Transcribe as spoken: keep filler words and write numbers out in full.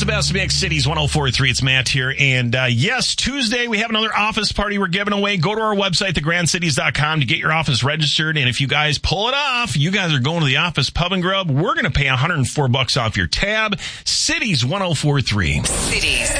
the best mix, Cities one oh four point three. It's Matt here. And uh, yes, Tuesday we have another office party we're giving away. Go to our website, the grand cities dot com, to get your office registered. And if you guys pull it off, you guys are going to the office pub and grub. We're going to pay one hundred four bucks off your tab. Cities one oh four point three. Cities.